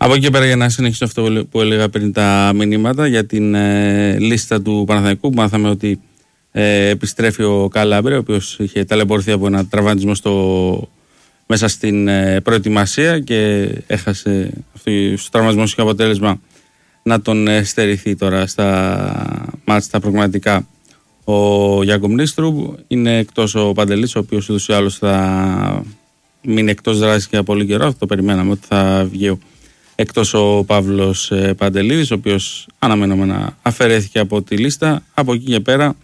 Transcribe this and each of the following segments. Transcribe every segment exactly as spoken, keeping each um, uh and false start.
Από εκεί και πέρα, για να συνεχίσω αυτό που έλεγα πριν, τα μηνύματα για την ε, λίστα του Παναθηναϊκού, που μάθαμε ότι ε, επιστρέφει ο Καλάμπρια, ο οποίος είχε ταλαιπωρηθεί από ένα τραυματισμό στο, μέσα στην ε, προετοιμασία και έχασε στο τραυματισμό είχε αποτέλεσμα να τον στερηθεί τώρα στα μάτς τα προγραμματικά ο Γιάκομ Νίστρουμπ. Είναι εκτός ο Παντελής, ο οποίος ούτως ή άλλως θα μείνει εκτός δράσης για πολύ καιρό. Αυτό το περιμέναμε ότι θα βγει εκτός ο Παύλος Παντελίδης, ο οποίος αναμενόμενα αφαιρέθηκε από τη λίστα. Από εκεί και πέρα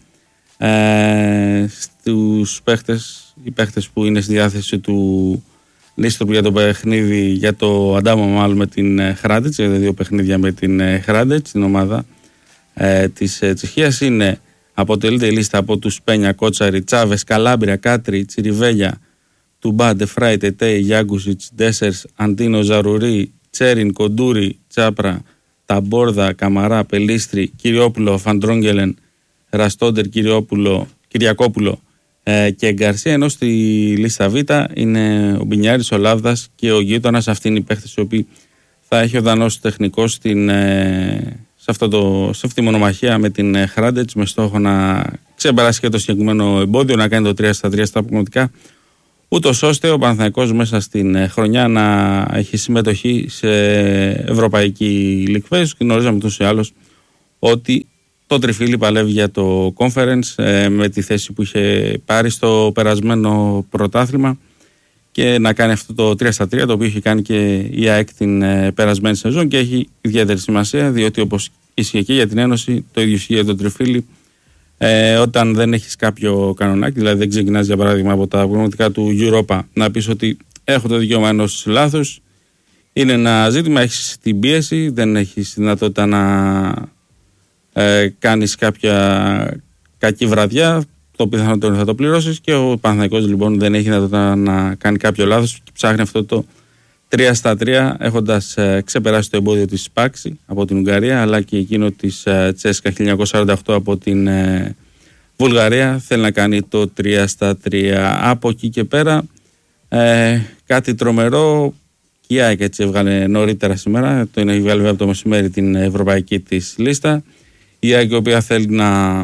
ε, στους παίχτες, οι παίχτες που είναι στη διάθεση του Νίστρουμπ για το παιχνίδι, για το αντάμωμα μάλλον με την Hrádec, για τα δύο παιχνίδια με την Hrádec, την ομάδα ε, της ε, Τσεχίας, είναι, αποτελείται η λίστα από τους Πένια, Κότσαρη, Τσάβες, Καλάμπρια, Κάτρι, Τσιριβέλια, Τουμπά, Ντεφράι, Τετέι, Γιάγκουσιτς, Ντέσερς, Αντίνο, Ζαρουρί, Τσέριν, Κοντούρι, Τσάπρα, Ταμπόρδα, Καμαρά, Πελίστρη, Κυριόπουλο, Φαντρόγγελεν, Ραστόντερ, Κυριόπουλο, Κυριακόπουλο ε, και Γκαρσία, ενώ στη λίστα Β είναι ο Μπινιάρης, ο Λάβδας και ο Γείτονας. Αυτοί είναι οι παίχτες οι οποίοι θα έχει ο Δανός τεχνικός στην, ε, σε, αυτό το, σε αυτή τη μονομαχία με την Hrádec, με στόχο να ξεπεράσει και το συγκεκριμένο εμπόδιο, να κάνει το τρία στα τρία στα αποκομματικά, ούτως ώστε ο Παναθηναϊκός μέσα στην χρονιά να έχει συμμετοχή σε ευρωπαϊκή League Phase. Γνωρίζαμε τους ή άλλως ότι το τριφύλι παλεύει για το Conference ε, με τη θέση που είχε πάρει στο περασμένο πρωτάθλημα και να κάνει αυτό το τρία στα τρία, το οποίο είχε κάνει και η ΑΕΚ την ε, περασμένη σεζόν, και έχει ιδιαίτερη σημασία, διότι όπως ισχύει και για την Ένωση, το ίδιο ισχύει για το τριφύλι. Ε, όταν δεν έχεις κάποιο κανονάκι, δηλαδή δεν ξεκινάς για παράδειγμα από τα προγραμματικά του Europa να πεις ότι έχω το δικαίωμα ενός λάθους, είναι ένα ζήτημα, έχεις την πίεση, δεν έχεις δυνατότητα να ε, κάνεις κάποια κακή βραδιά, το πιθανότερο θα το πληρώσεις, και ο Παναθηναϊκός λοιπόν δεν έχει δυνατότητα να κάνει κάποιο λάθος και ψάχνει αυτό το τρία στα τρία, έχοντας ε, ξεπεράσει το εμπόδιο της Σπάξη από την Ουγγαρία, αλλά και εκείνο της ε, Τσέσκα χίλια εννιακόσια σαράντα οκτώ από την ε, Βουλγαρία. Θέλει να κάνει το τρία στα τρία. Από εκεί και πέρα ε, κάτι τρομερό, και η ΑΕΚ έτσι έβγαλε νωρίτερα σήμερα, το είναι βγάλει από το μεσημέρι την ευρωπαϊκή της λίστα. Η ΑΕΚ, η οποία θέλει να,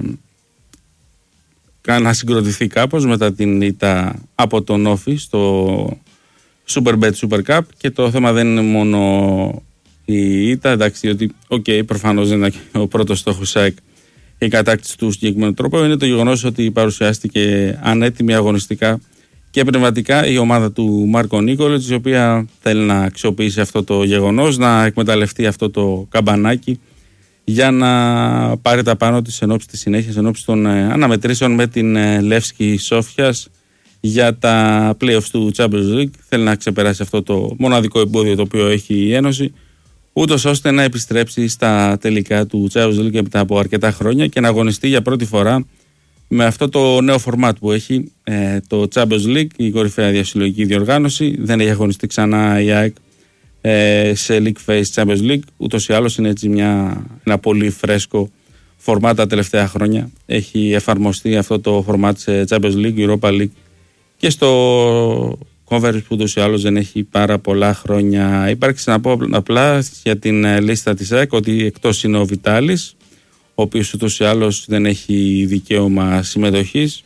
να συγκροτηθεί κάπως μετά την ήττα από τον Όφη στο Superbet Super Cup, και το θέμα δεν είναι μόνο η ήττα, εντάξει, διότι okay, προφανώς δεν είναι ο πρώτος στόχος ΑΕΚ η κατάκτηση του συγκεκριμένου τρόπου, είναι το γεγονός ότι παρουσιάστηκε ανέτοιμη αγωνιστικά και πνευματικά η ομάδα του Μάρκο Νίκολετς, η οποία θέλει να αξιοποιήσει αυτό το γεγονός, να εκμεταλλευτεί αυτό το καμπανάκι για να πάρει τα πάνω της ενόψει της συνέχειας, ενόψει των ε, αναμετρήσεων με την ε, Λεύσκη Σόφιας για τα playoffs του Champions League. Θέλει να ξεπεράσει αυτό το μοναδικό εμπόδιο το οποίο έχει η Ένωση, ούτως ώστε να επιστρέψει στα τελικά του Champions League μετά από αρκετά χρόνια και να αγωνιστεί για πρώτη φορά με αυτό το νέο format που έχει ε, το Champions League, η κορυφαία διασυλλογική διοργάνωση. Δεν έχει αγωνιστεί ξανά η ΑΕΚ ε, σε League Phase Champions League, ούτως ή άλλως είναι έτσι μια, ένα πολύ φρέσκο format τα τελευταία χρόνια. Έχει εφαρμοστεί αυτό το format σε Champions League, Europa League και στο Conference, που ούτως ή άλλως δεν έχει πάρα πολλά χρόνια. Υπάρχει να πω απλά για την λίστα της ΑΕΚ ότι εκτός είναι ο Βιτάλης, ο οποίος ούτως ή άλλως δεν έχει δικαίωμα συμμετοχής,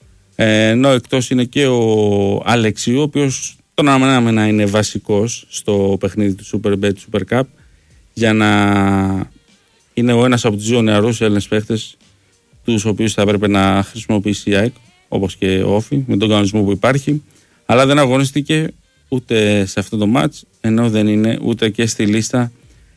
ενώ εκτός είναι και ο Αλεξίου, ο οποίος τον αναμέναμε να είναι βασικός στο παιχνίδι του Superbet Super Cup, για να είναι ο ένας από τους δύο νεαρούς Έλληνες παίχτες τους οποίους θα έπρεπε να χρησιμοποιήσει η ΑΕΚ, όπως και ο Όφη, με τον κανονισμό που υπάρχει, αλλά δεν αγωνίστηκε ούτε σε αυτό το μάτς, ενώ δεν είναι ούτε και στη λίστα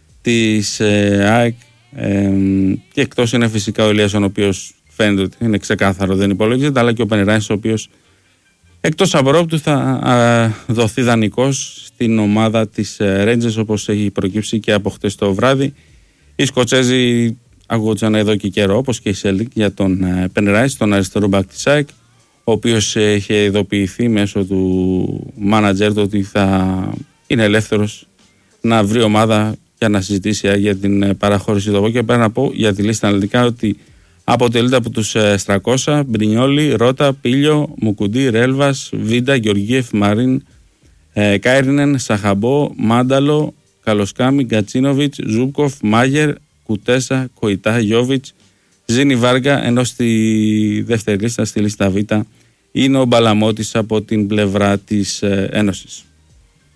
της ε, ΑΕΚ, ε, και εκτός είναι φυσικά ο Ηλίας, ο οποίος φαίνεται ότι είναι ξεκάθαρο, δεν υπολογίζεται, αλλά και ο Πενεράνης, ο οποίος εκτός απορρόπτου θα α, δοθεί δανεικός στην ομάδα της Rangers, όπως έχει προκύψει και από χτες το βράδυ. Οι Σκοτσέζοι ακούγονταν εδώ και καιρό, όπως και η Celtic, για τον Πενεράης, τον αριστερό μπακ της ΑΕΚ, ο οποίος είχε ειδοποιηθεί μέσω του μάνατζερ του ότι θα είναι ελεύθερος να βρει ομάδα για να συζητήσει για την παραχώρηση του. Από και πέρα να πω για τη λίστα αναλυτικά ότι αποτελείται από τους Στρακόσα, Μπρινιόλι, Ρότα, Πίλιο, Μουκουντή, Ρέλβας, Βίντα, Γεωργίεφ, Μαρίν, ε, Κάιρνεν, Σαχαμπό, Μάνταλο, Καλοσκάμι, Γκατσίνοβιτς, Ζούμπκοφ, Μάγερ, Κουτέσα, Κοϊτά, Γιόβιτς, Ζήνη Βάργα, ενώ στη δεύτερη λίστα, στη λίστα Β, είναι ο Μπαλαμώτης από την πλευρά της Ένωσης.